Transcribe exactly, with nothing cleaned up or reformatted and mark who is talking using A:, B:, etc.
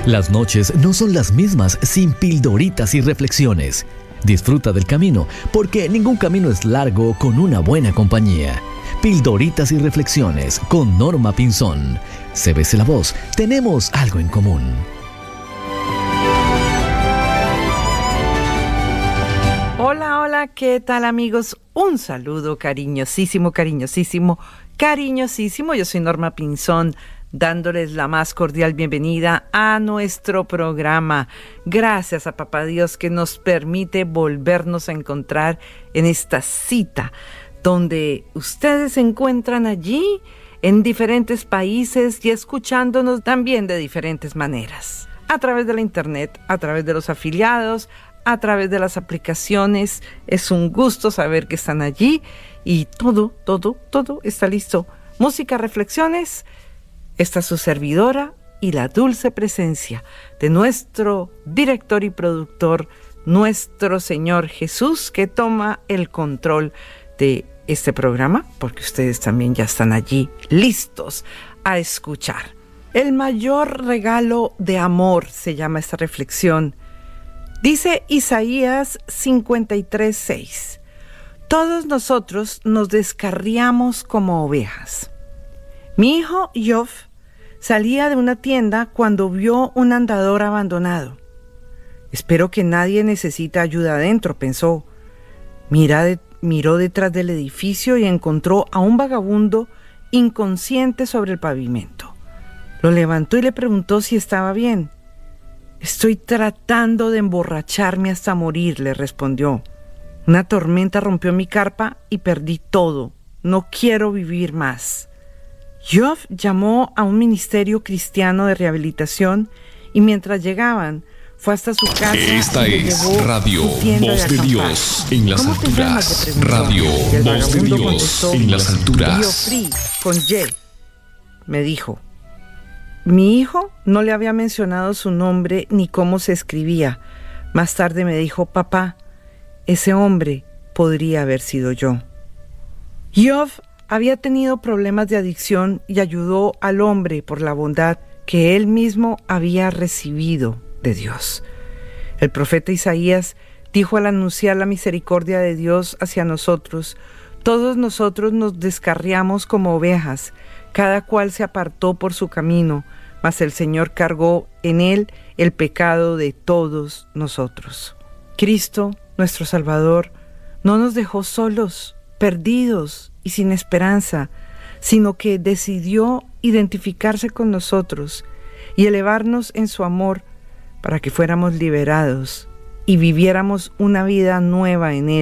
A: Las noches no son las mismas sin pildoritas y reflexiones. Disfruta del camino, porque ningún camino es largo con una buena compañía. Pildoritas y reflexiones con Norma Pinzón. C B C La Voz, tenemos algo en común.
B: Hola, hola, ¿qué tal, amigos? Un saludo cariñosísimo, cariñosísimo, cariñosísimo. Yo soy Norma Pinzón, dándoles la más cordial bienvenida a nuestro programa. Gracias a Papá Dios que nos permite volvernos a encontrar en esta cita, donde ustedes se encuentran allí en diferentes países y escuchándonos también de diferentes maneras. A través de la internet, a través de los afiliados, a través de las aplicaciones. Es un gusto saber que están allí y todo, todo, todo está listo. Música, reflexiones. Esta es su servidora y la dulce presencia de nuestro director y productor, nuestro Señor Jesús, que toma el control de este programa, porque ustedes también ya están allí listos a escuchar. El mayor regalo de amor se llama esta reflexión. Dice Isaías cincuenta y tres, seis. Todos nosotros nos descarriamos como ovejas. Mi hijo Job salía de una tienda cuando vio un andador abandonado. Espero que nadie necesita ayuda adentro, pensó. Mira de, miró detrás del edificio y encontró a un vagabundo inconsciente sobre el pavimento. Lo levantó y le preguntó si estaba bien. Estoy tratando de emborracharme hasta morir, le respondió. Una tormenta rompió mi carpa y perdí todo. No quiero vivir más. Job llamó a un ministerio cristiano de rehabilitación y mientras llegaban, fue hasta su casa.
C: Esta
B: y
C: es
B: llevó
C: Radio
B: su tienda
C: Voz de Dios en las
B: ¿Cómo te llamas?,
C: alturas.
B: le preguntó.
C: Radio
B: Y el
C: Voz de
B: vagabundo
C: Dios
B: contestó,
C: en las alturas.
B: Biofree, con Y. Me dijo. Mi hijo no le había mencionado su nombre ni cómo se escribía. Más tarde me dijo, papá, ese hombre podría haber sido yo. Job había tenido problemas de adicción y ayudó al hombre por la bondad que él mismo había recibido de Dios. El profeta Isaías dijo al anunciar la misericordia de Dios hacia nosotros, todos nosotros nos descarriamos como ovejas, cada cual se apartó por su camino, mas el Señor cargó en él el pecado de todos nosotros. Cristo, nuestro Salvador, no nos dejó solos, perdidos y sin esperanza, sino que decidió identificarse con nosotros y elevarnos en su amor para que fuéramos liberados y viviéramos una vida nueva en él.